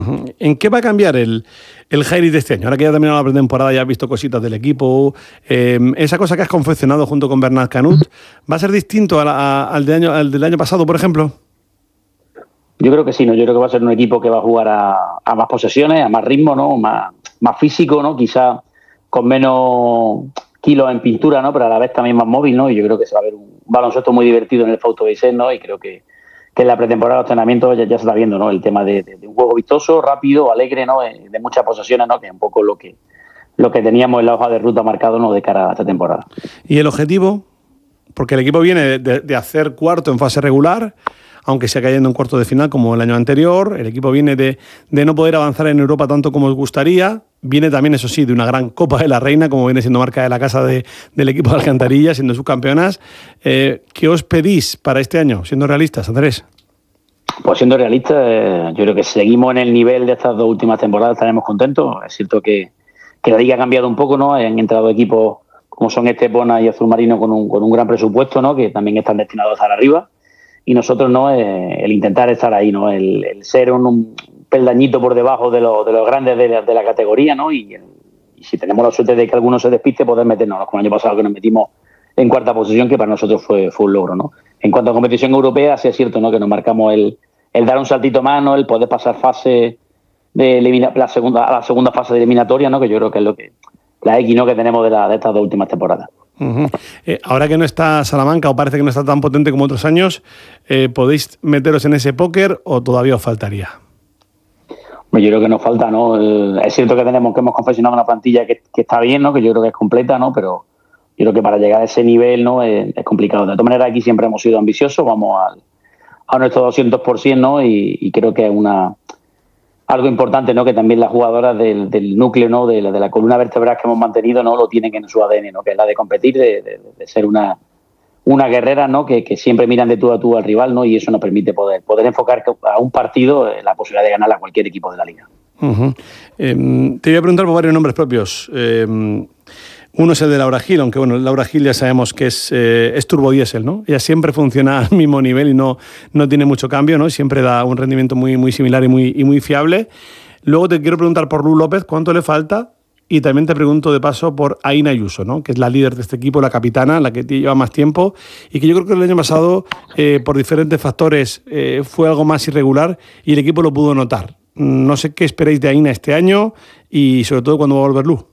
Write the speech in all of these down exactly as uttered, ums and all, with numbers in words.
¿En qué va a cambiar el, el Jairis de este año? Ahora que ya ha terminado la pretemporada, ya has visto cositas del equipo, eh, esa cosa que has confeccionado junto con Bernat Canut, ¿va a ser distinto a la, a, al, de año, al del año pasado, por ejemplo? Yo creo que sí, ¿no? Yo creo que va a ser un equipo que va a jugar a, a más posesiones, a más ritmo, ¿no? Más, más físico, ¿no? Quizá con menos kilos en pintura, ¿no? Pero a la vez también más móvil, ¿no? Y yo creo que se va a ver un baloncesto muy divertido en el Fausto Vicent, ¿no? Y creo que, que en la pretemporada de los entrenamientos ya, ya se está viendo, ¿no? El tema de, de, de un juego vistoso, rápido, alegre, ¿no? De, de muchas posesiones, ¿no? Que es un poco lo que, lo que teníamos en la hoja de ruta marcado, ¿no? De cara a esta temporada. ¿Y el objetivo? Porque el equipo viene de, de hacer cuarto en fase regular, aunque sea cayendo en cuarto de final como el año anterior. El equipo viene de, de no poder avanzar en Europa tanto como os gustaría. Viene también, eso sí, de una gran Copa de la Reina, como viene siendo marca de la casa de, del equipo de Alcantarilla, siendo subcampeonas. Eh, ¿Qué os pedís para este año, siendo realistas, Andrés? Pues siendo realistas, eh, yo creo que seguimos en el nivel de estas dos últimas temporadas, estaremos contentos. Es cierto que, que la liga ha cambiado un poco, ¿no? Han entrado equipos como son Estepona y Azul Marino con un, con un gran presupuesto, ¿no? Que también están destinados a estar arriba. Y nosotros, ¿no? Eh, el intentar estar ahí, ¿no? El, el ser un, un peldañito por debajo de, lo, de los grandes de la, de la categoría, ¿no? Y, el, y si tenemos la suerte de que alguno se despiste, poder meternos, como el año pasado que nos metimos en cuarta posición, que para nosotros fue, fue un logro, ¿no? En cuanto a competición europea, sí es cierto, ¿no? Que nos marcamos el, el dar un saltito más, ¿no? El poder pasar fase de elimina, la segunda, a la segunda fase de eliminatoria, ¿no? Que yo creo que es lo que la X, ¿no? Que tenemos de, la, de estas dos últimas temporadas. Uh-huh. Eh, ahora que no está Salamanca o parece que no está tan potente como otros años, eh, ¿podéis meteros en ese póker o todavía os faltaría? Yo creo que nos falta, ¿no? El, es cierto que tenemos que hemos confeccionado una plantilla que, que está bien, ¿no? Que yo creo que es completa, ¿no? Pero yo creo que para llegar a ese nivel, ¿no? Es, es complicado. De todas maneras, aquí siempre hemos sido ambiciosos, vamos al, a nuestro doscientos por ciento, ¿no? Y, y creo que es una algo importante, ¿no? Que también las jugadoras del, del núcleo, ¿no? De la, de la columna vertebral que hemos mantenido, ¿no? Lo tienen en su A D N, ¿no? Que es la de competir, de, de, de ser una, una guerrera, ¿no? Que, que siempre miran de tú a tú al rival, ¿no? Y eso nos permite poder, poder enfocar a un partido eh, la posibilidad de ganar a cualquier equipo de la liga. Uh-huh. Eh, te voy a preguntar por varios nombres propios. Eh, uno es el de Laura Gil, aunque bueno, Laura Gil ya sabemos que es, eh, es turbodiesel, ¿no? Ella siempre funciona al mismo nivel y no, no tiene mucho cambio, ¿no? Siempre da un rendimiento muy, muy similar y muy, y muy fiable. Luego te quiero preguntar por Lu López, ¿cuánto le falta? Y también te pregunto de paso por Aina Ayuso, ¿no? Que es la líder de este equipo, la capitana, la que lleva más tiempo y que yo creo que el año pasado, eh, por diferentes factores, eh, fue algo más irregular y el equipo lo pudo notar. No sé qué esperáis de Aina este año y sobre todo cuándo va a volver Lu.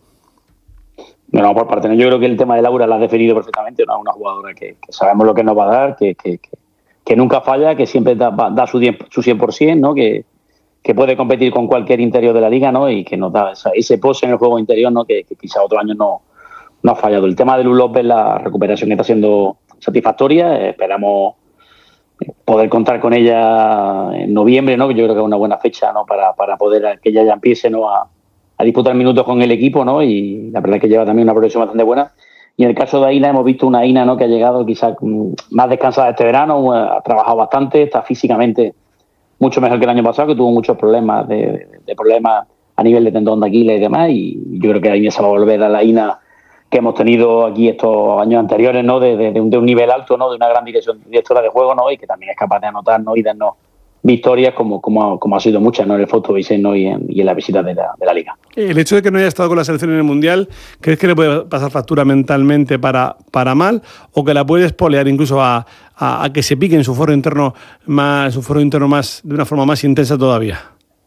Bueno, por parte, yo creo que el tema de Laura la ha definido perfectamente, ¿no? Una jugadora que, que sabemos lo que nos va a dar, que, que, que, que nunca falla, que siempre da, da su, su cien por ciento, ¿no? Que, que puede competir con cualquier interior de la liga, ¿no? Y que nos da esa, ese pose en el juego interior, ¿no? Que, que quizá otro año no, no ha fallado. El tema de Lu López, la recuperación está siendo satisfactoria. Esperamos poder contar con ella en noviembre, ¿no? Que yo creo que es una buena fecha, ¿no? Para, para poder que ella ya empiece, ¿no? A, a disputar minutos con el equipo, ¿no? Y la verdad es que lleva también una progresión bastante buena. Y en el caso de Aina hemos visto una Aina, ¿no? Que ha llegado quizás más descansada este verano, ha trabajado bastante, está físicamente mucho mejor que el año pasado, que tuvo muchos problemas de, de, de problemas a nivel de tendón de Aquiles y demás, y yo creo que Aina se va a volver a la Aina que hemos tenido aquí estos años anteriores, ¿no? De, de, de, un, de un nivel alto, ¿no? De una gran dirección, directora de juego, ¿no? Y que también es capaz de anotar, ¿no? Y darnos victorias como, como, como ha sido muchas, ¿no? En el Fausto Vicent, ¿no? Y en, y en la visita de la, de la Liga. El hecho de que no haya estado con la selección en el Mundial, ¿crees que le puede pasar factura mentalmente para, para mal o que la puede espolear incluso a, a, a que se pique en su foro interno más, su foro interno más de una forma más intensa todavía?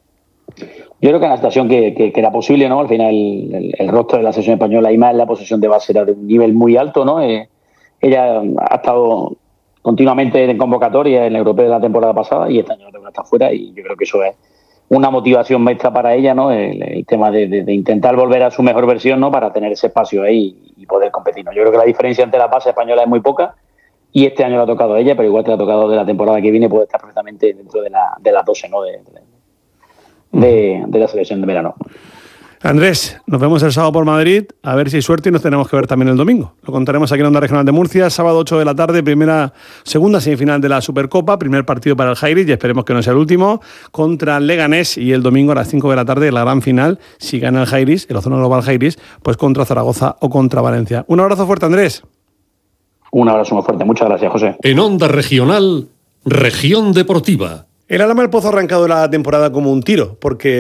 Yo creo que en la situación que, que, que era posible, ¿no? Al final el, el, el rostro de la selección española y más la posición de base era de un nivel muy alto, ¿no? Eh, ella ha estado continuamente en convocatoria en el europeo de la temporada pasada y este año está fuera y yo creo que eso es una motivación extra para ella, ¿no? El, el tema de, de, de intentar volver a su mejor versión, ¿no? Para tener ese espacio ahí y poder competir, ¿no? Yo creo que la diferencia entre la base española es muy poca y este año le ha tocado a ella, pero igual que le ha tocado de la temporada que viene puede estar perfectamente dentro de, la, de las doce, ¿no? De, de, de, de la selección de verano. Andrés, nos vemos el sábado por Madrid, a ver si hay suerte y nos tenemos que ver también el domingo. Lo contaremos aquí en Onda Regional de Murcia, sábado ocho de la tarde, primera, segunda semifinal de la Supercopa, primer partido para el Jairis y esperemos que no sea el último, contra Leganés y el domingo a las cinco de la tarde la gran final, si gana el Jairis, el Ozona Global Jairis, pues contra Zaragoza o contra Valencia. Un abrazo fuerte, Andrés. Un abrazo muy fuerte, muchas gracias, José. En Onda Regional, Región Deportiva. El Álava del Pozo ha arrancado la temporada como un tiro, porque